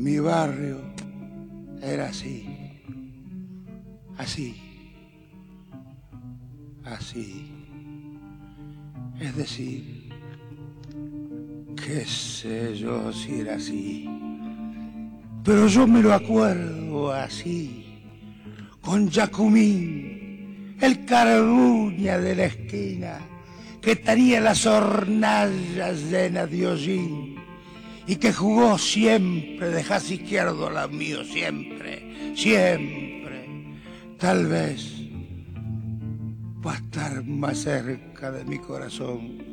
Mi barrio era así, así, así. Es decir, qué sé yo si era así, pero yo me lo acuerdo así, con Jacumín, el carbuña de la esquina, que tenía las hornallas llenas de hollín y que jugó siempre de jaz izquierdo a la mío, siempre, siempre. Tal vez va a estar más cerca de mi corazón